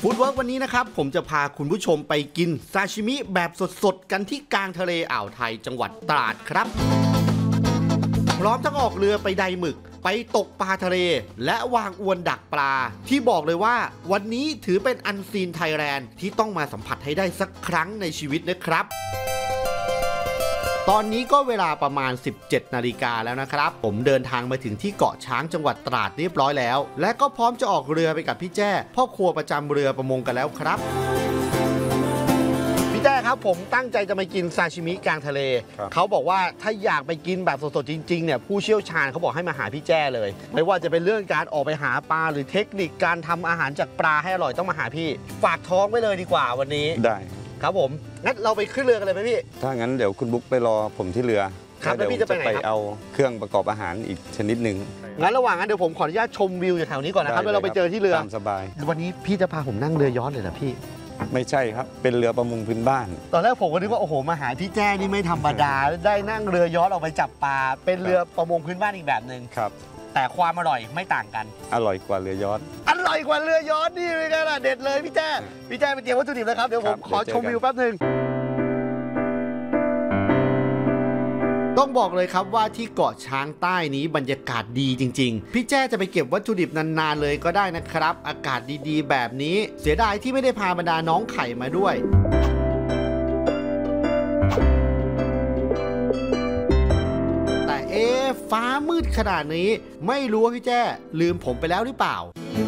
ฟู้ดเวิร์กวันนี้นะครับผมจะพาคุณผู้ชมไปกินซาชิมิแบบสดๆกันที่กลางทะเลอ่าวไทยจังหวัดตราดครับพร้อมทั้งออกเรือไปไดหมึกไปตกปลาทะเลและวางอวนดักปลาที่บอกเลยว่าวันนี้ถือเป็นอันซีนไทยแลนด์ที่ต้องมาสัมผัสให้ได้สักครั้งในชีวิตนะครับตอนนี้ก็เวลาประมาณ 17 นาฬิกาแล้วนะครับผมเดินทางมาถึงที่เกาะช้างจังหวัดตราดเรียบร้อยแล้วและก็พร้อมจะออกเรือไปกับพี่แจ้พ่อครัวประจำเรือประมงกันแล้วครับพี่แจ้ครับผมตั้งใจจะมากินซาชิมิกลางทะเลเขาบอกว่าถ้าอยากไปกินแบบสดๆจริงๆเนี่ยผู้เชี่ยวชาญเขาบอกให้มาหาพี่แจ้เลยไม่ว่าจะเป็นเรื่องการออกไปหาปลาหรือเทคนิคการทำอาหารจากปลาให้อร่อยต้องมาหาพี่ฝากท้องไว้เลยดีกว่าวันนี้ได้ครับผมงั้นเราไปขึ้นเรือกันเลยไหมพี่ถ้างั้นเดี๋ยวคุณบุ๊กไปรอผมที่เรือครับแล้วพี่จะไปไหนครับเอาเครื่องประกอบอาหารอีกชนิดหนึ่งงั้นระหว่างนั้นเดี๋ยวผมขออนุญาตชมวิวจากแถวนี้ก่อนนะครับแล้วเราไปเจอที่เรือตามสบายวันนี้พี่จะพาผมนั่งเรือยอชต์เลยเหรอพี่ไม่ใช่ครับเป็นเรือประมงพื้นบ้านตอนแรกผมก็นึกว่าโอ้โหมาหาพี่แจ้นี่ไม่ธรรมดาได้นั่งเรือยอชต์ออกไปจับปลาเป็นเรือประมงพื้นบ้านอีกแบบนึงครับแต่ความอร่อยไม่ต่างกันอร่อยกว่าเรือยอชต์อร่อยกว่าเรือยอชต์นี่เลยกันเด็ดเลยพี่แจ้ไปเตรียมวัตถุดิบเลยครับเดี๋ยวผมขอชมวิวแป๊บนึงต้องบอกเลยครับว่าที่เกาะช้างใต้นี้บรรยากาศดีจริงๆพี่แจ้จะไปเก็บวัตถุดิบนานๆเลยก็ได้นะครับอากาศดีๆแบบนี้เสียดายที่ไม่ได้พาบรรดาน้องไข่มาด้วยแต่ฟ้ามืดขนาดนี้ไม่รู้ว่าพี่แจ้ลืมผมไปแล้วหรือเปล่า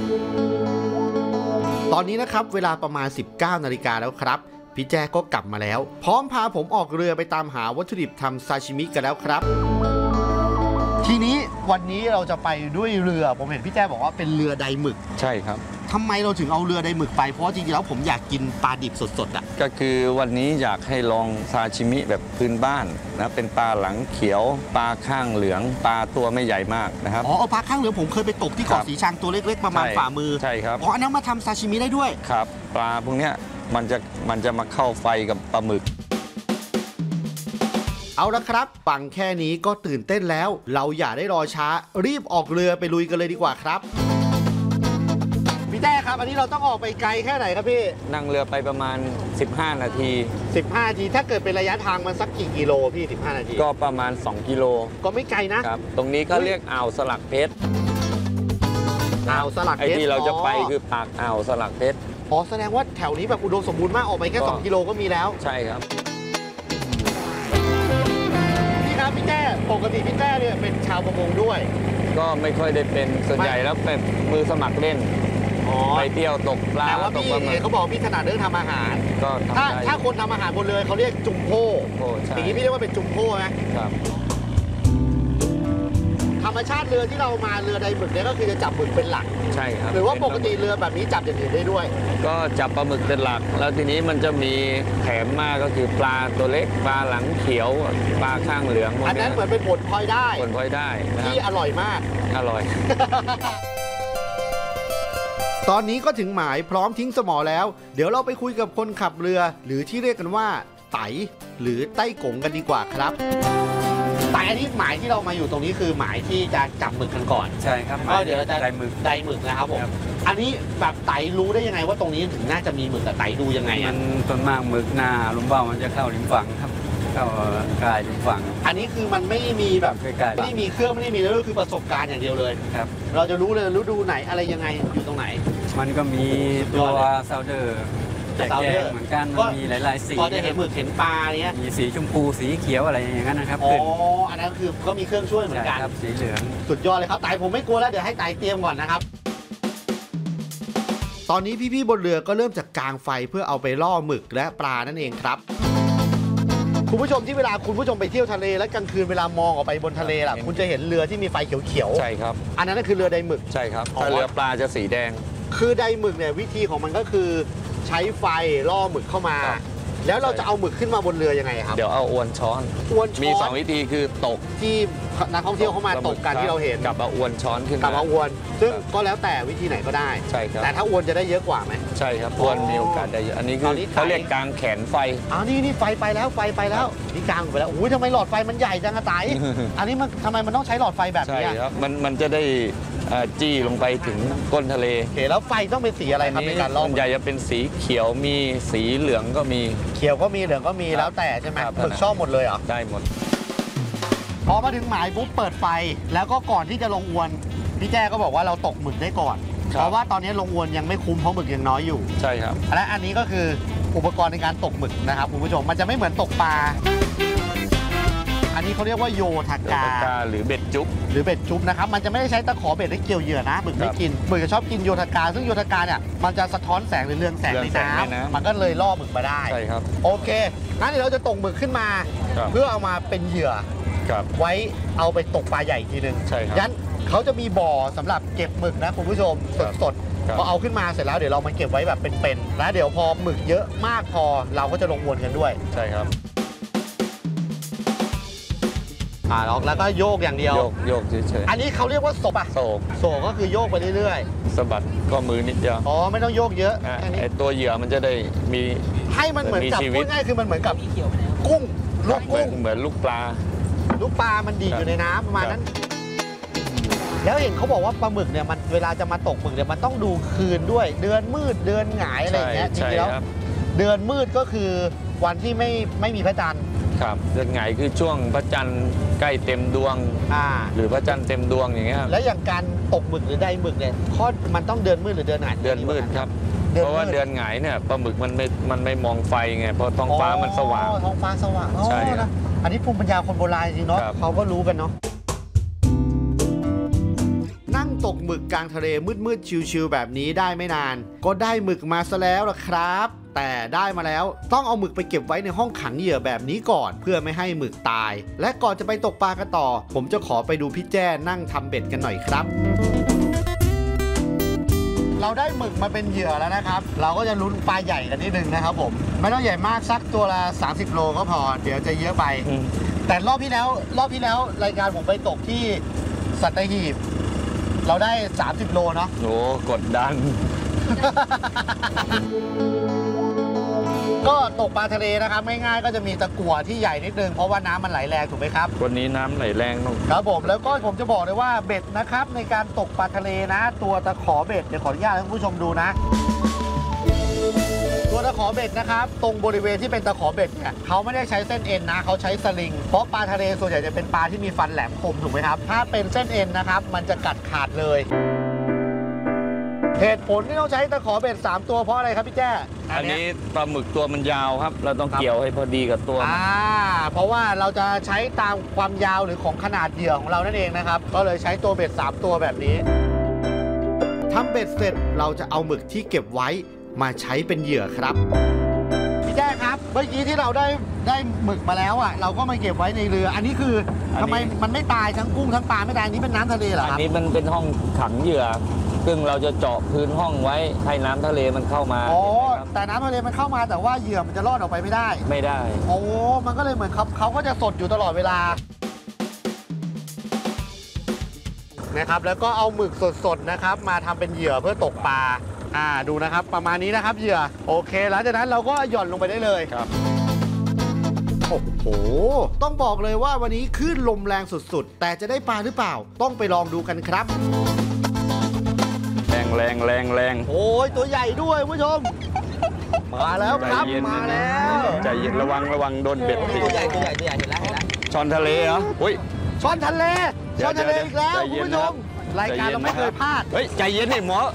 ตอนนี้นะครับเวลาประมาณ 19 นาฬิกาแล้วครับพี่แจ้ก็กลับมาแล้วพร้อมพาผมออกเรือไปตามหาวัตถุดิบทำซาชิมิกันแล้วครับทีนี้วันนี้เราจะไปด้วยเรือผมเห็นพี่แจ้บอกว่าเป็นเรือไดหมึกใช่ครับทำไมเราถึงเอาเรือไดหมึกไปเพราะจริงๆแล้วผมอยากกินปลาดิบสดๆอ่ะก็คือวันนี้อยากให้ลองซาชิมิแบบพื้นบ้านนะเป็นปลาหลังเขียวปลาข้างเหลืองปลาตัวไม่ใหญ่มากนะครับอ๋อปลาข้างเหลืองผมเคยไปตกที่เกาะสีชังตัวเล็กๆประมาณฝ่ามือใช่ครับอันนั้นมาทำซาชิมิได้ด้วยครับปลาพวกเนี้ยมันจะมาเข้าไฟกับปลาหมึกเอาละครับฟังแค่นี้ก็ตื่นเต้นแล้วเราอย่าได้รอช้ารีบออกเรือไปลุยกันเลยดีกว่าครับพี่แจ้ครับอันนี้เราต้องออกไปไกลแค่ไหนครับพี่นั่งเรือไปประมาณ15 นาที 15 นาทีถ้าเกิดเป็นระยะทางมันสักกี่กิโลพี่15 นาทีก็ประมาณ2 กิโลก็ไม่ไกลนะครับตรงนี้ก็เรียกอ่าวสลักเพชรอ่าวสลักเพชรไอ้ที่เราจะไปคือปากอ่าวสลักเพชรอ๋อแสดงว่าแถวนี้แบบอุดมสมบูรณ์มากออกไปแค่2 กิโลก็มีแล้วใช่ครับพี่ครับพี่แจ้ปกติพี่แจ้เนี่ยเป็นชาวประมงด้วยก็ไม่ค่อยได้เป็นส่วนใหญ่แล้วเป็นมือสมัครเล่นไปเที่ยวตกปลาแต่ว่าพี่เขาบอกพี่ถนัดเรื่องทำอาหารก็ถ้าคนทำอาหารบนเรือเขาเรียกจุ่มโพ่อย่างนี้พี่เรียกว่าเป็นจุ่มโพ่ไหมครับธรรมชาติเรือที่เรามาเรือไดหมึกเนี่ยก็คือจะจับหมึกเป็นหลักใช่ครับหรือว่าปกติเรือแบบนี้จับอย่างอื่นได้ด้วยก็จับปลาหมึกเป็นหลักแล้วทีนี้มันจะมีแถมมากก็คือปลาตัวเล็กปลาหลังเขียวปลาข้างเหลืองอันนั้นเหมือนเป็นผลพลอยได้ผลพลอยได้ที่อร่อยมากอร่อยตอนนี้ก็ถึงหมายพร้อมทิ้งสมอแล้วเดี๋ยวเราไปคุยกับคนขับเรือหรือที่เรียกกันว่าไตหรือไต้กงกันดีกว่าครับแต่อันนี้หมายที่เรามาอยู่ตรงนี้คือหมายที่จะจับหมึกกันก่อนใช่ครับก็เดี๋ยวเราจะไดหมึกนะครับผมอันนี้แบบไตรู้ได้ยังไงว่าตรงนี้ถึงน่าจะมีหมึกแต่ไตดูยังไงมันต้นมากหมึกหน้าลุมเบ้ามันจะเข้าริมฝั่งครับเข้ากายริมฝั่งอันนี้คือมันไม่มีแบบไม่ได้มีเครื่องไม่ได้มีแล้วคือประสบการณ์อย่างเดียวเลยครับเราจะรู้เลยฤดูไหนอะไรยังไงอยู่ตรงไหนมันก็มีตัวซาวเดอร์แจกเหมือนกันมีหลายๆสีพอจะเห็นหมึกเห็นปลาเนี้ยมีสีชมพูสีเขียวอะไรอย่างนั้นนะครับอ๋ออันนั้นคือก็มีเครื่องช่วยเหมือนกันครับสีเหลืองสุดยอดเลยครับไต่ผมไม่กลัวแล้วเดี๋ยวให้ไต่เตรียมก่อนนะครับตอนนี้พี่ๆบนเรือก็เริ่มจากกางไฟเพื่อเอาไปล่อหมึกและปลานั่นเองครับคุณผู้ชมที่เวลาคุณผู้ชมไปเที่ยวทะเลและกลางคืนเวลามองออกไปบนทะเลล่ะคุณจะเห็นเรือที่มีไฟเขียวๆใช่ครับอันนั้นคือเรือไดหมึกใช่ครับถ้าเรือปลาจะสีแดงคือไดหมึกเนี่ยวิธีของมันก็คือใช้ไฟล่อหมึกเข้ามาแล้วเราจะเอาหมึกขึ้นมาบนเรือยังไงครับเดี๋ยวเอาอวนช้อนมี2 วิธีคือตกที่นักท่องเที่ยวเข้ามาตกกันที่เราเห็นกับเอาอวนช้อนขึ้นกับเอาอวนซึ่งก็แล้วแต่วิธีไหนก็ได้ใช่ครับแต่ถ้าอวนจะได้เยอะกว่าไหมใช่ครับอวนมีโอกาสได้เยอะอันนี้คือเขาเรียกกลางแขนไฟนี่ไฟไปแล้วนี่กลางไปแล้วอุ้ยทำไมหลอดไฟมันใหญ่จังอะไตอันนี้มันทำไมมันต้องใช้หลอดไฟแบบนี้ใช่ครับมันจะได้จี้ลงไปถึงก้นทะเลโอเคแล้วไฟต้องเป็นสีอะไรครับในการล่ส่อวนใหญ่จะเป็นสีเขียวมีสีเหลืองก็มีเขียวก็มีเหลืองก็มีครับแล้วแต่ใช่ไหมครับหมึกชอบหมดเลยเหรอได้หมดพอมาถึงหมายปุ๊บเปิดไฟแล้วก็ก่อนที่จะลงอวนพี่แจ้ก็บอกว่าเราตกหมึกได้ก่อนครับเพราะว่าตอนนี้ลงอวนยังไม่คุ้มเพราะหมึกยังน้อยอยู่ใช่ครับและอันนี้ก็คืออุปกรณ์ในการตกหมึกนะครับคุณผู้ชมมันจะไม่เหมือนตกปลาอันนี้เขาเรียกว่าโยธากาปากกาหรือเบ็ดจุ๊บหรือเบ็ดจุ๊บนะครับมันจะไม่ได้ใช้ตะขอเบ็ดให้เกี่ยวเหยื่อนะหมึกไม่กินหมึกจะชอบกินโยธากาซึ่งโยธากาเนี่ยมันจะสะท้อนแสงหรือเรืองแสงในน้ำมันก็เลยล่อหมึกมาได้ใช่ครับโอเคงั้นเดี๋ยวเราจะตกหมึกขึ้นมาครับเพื่อเอามาเป็นเหยื่อครับไว้เอาไปตกปลาใหญ่อีกทีหนึ่งใช่ครับยันเขาจะมีบ่อสำหรับเก็บหมึกนะคุณผู้ชมครับสดครับๆพอเอาขึ้นมาเสร็จแล้วเดี๋ยวเรามาเก็บไว้แบบเป็นๆแล้วเดี๋ยวพอหมึกเยอะมากพอเราก็จะลงอวนกันด้วยใช่ครับแล้วก็โยกอย่างเดียวโยกเฉยอันนี้เขาเรียกว่าศพอะๆโศกโศกก็คือโยกไปเรื่อยสะบัดข้อมือนิดเดียวๆอ๋อไม่ต้องโยกเยอะอ่ะแค่นี้ไอตัวเหยื่อมันจะได้มีให้มันเหมือนกับมีชีวิพูตดง่ายคือมันเหมือนกับกุ้งลูกเหมือกุ้นงเหมือนลูกปลาลูกปลามันดีดครับอยู่ในน้ำประมาณครับนั้น แล้วเห็นเขาบอกว่าปลาหมึกเนี่ยมันเวลาจะมาตกหมึกเนี่ยมันต้องดูคืนด้วย เดือนมืดเดือนหงายอะไรอย่างเงี้ยจใช่ริงๆแล้วครับเดือนมืดก็คือวันที่ไม่มีพระจันทร์ครับเดือนไงายคือช่วงพระจันทร์ใกล้เต็มดวง หรือพระจันทร์เต็มดวงอย่างเงี้ยครับแล้วอย่างการตกหมึกหรือใดหมึกเนี่ยข้อมันต้องเดือนมืดหรือเดือนหงายเดือนมืดครับเดือนเพราะว่ามืดเดือนหงายเนี่ยปลาหมึกมันไม่มองไฟไงเพราะท้องฟ้ามันสว่างอ๋อท้องฟ้าสว่างอ๋อใช่ครับนะอันนี้ภูมิปัญญาคนโบราณจริงๆเนาะครับเขาก็รู้กันเนาะนั่งตกหมึกกลางทะเลมืดๆชิวๆแบบนี้ได้ไม่นาน ก็ได้หมึกมาซะแล้วล่ะครับ แต่ได้มาแล้วต้องเอาหมึกไปเก็บไว้ในห้องขังเหยื่อแบบนี้ก่อน เพื่อไม่ให้หมึกตาย และก่อนจะไปตกปลากันต่อ ผมจะขอไปดูพี่แจ้นั่งทำเบ็ดกันหน่อยครับ เราได้หมึกมาเป็นเหยื่อแล้วนะครับ เราก็จะลุ้นปลาใหญ่กันนิดนึงนะครับผมไม่ต้องใหญ่มากสักตัวละ30 โลก็พอเดี๋ยวจะเยอะไป แต่รอบที่แล้วรายการผมไปตกที่สัตหีบเราได้30 โลเนาะโอ้กดดันก็ตกปลาทะเลนะครับง่ายๆก็จะมีตะกั่วที่ใหญ่นิดนึงเพราะว่าน้ำมันไหลแรงถูกไหมครับวันนี้น้ำไหลแรงต้องครับผมแล้วก็ผมจะบอกเลยว่าเบ็ดนะครับในการตกปลาทะเลนะ ตัวตะขอเบ็ดเดี๋ยวขออนุญาตให้คุณผู้ชมดูนะ ตัวตะขอเบ็ดนะครับตรงบริเวณที่เป็นตะขอเบ็ดเนี่ยเขาไม่ได้ใช้เส้นเอ็นนะเขาใช้สลิงเพราะปลาทะเลส่วนใหญ่จะเป็นปลาที่มีฟันแหลมคมถูกไหมครับถ้าเป็นเส้นเอ็นนะครับมันจะกัดขาดเลย เหตุผลที่ต้องใช้ตะขอเบ็ด3ตัวเพราะอะไรครับพี่แจ้อันนี้ปลาหมึกตัวมันยาวครับ เราต้องครับเกี่ยวให้พอดีกับตัวมันเพราะว่าเราจะใช้ตามความยาวหรือของขนาดเหยื่อของเรานั่นเองนะครับก็เลยใช้ตัวเบ็ด3ตัวแบบนี้ทำเบ็ดเสร็จเราจะเอาหมึกที่เก็บไว้มาใช้เป็นเหยื่อครับพี่แจ้ครับเมื่อกี้ที่เราได้หมึกมาแล้วอ่ะเราก็มาเก็บไว้ในเรือ อันนี้คืออนนี้ทำไมมันไม่ตายทั้งกุ้งทั้งปลาไม่ตายอันนี้เป็นน้ำทะเลเหรออันครับนี้มันเป็นห้องขังเหยื่อ ซึ่งเราจะเจาะพื้นห้องไว้ให้น้ำทะเลมันเข้ามาอ๋อเห็นไหมครับแต่น้ำทะเลมันเข้ามาแต่ว่าเหยื่อมันจะรอดออกไปไม่ได้ไม่ได้โอ้มันก็เลยเหมือนเขาก็จะสดอยู่ตลอดเวลานะครับแล้วก็เอาหมึกสดๆนะครับมาทำเป็นเหยื่อเพื่อตกปลาดูนะครับประมาณนี้นะครับเหยื่อโอเคหลังจากนั้นเราก็หย่อนลงไปได้เลยครับโอ้โหต้องบอกเลยว่าวันนี้คลื่นลมแรงสุดๆแต่จะได้ปลาหรือเปล่าต้องไปลองดูกันครับแรงโอ้ยตัวใหญ่ด้วยคุณผู้ชมมาแล้วครับใจเย็นมาแล้วใจเย็นระวังโดนเบ็ดติดตัวใหญ่เห็นแล้วช้อนทะเลเหรออุ้ยช้อนทะเลเดี๋ยวช้อนทะเลอีกแล้วใจคุเย็ณนผู้ชนะครับมรายการเราไม่เคยพลาดเฮ้ยใจเย็นดิหมอ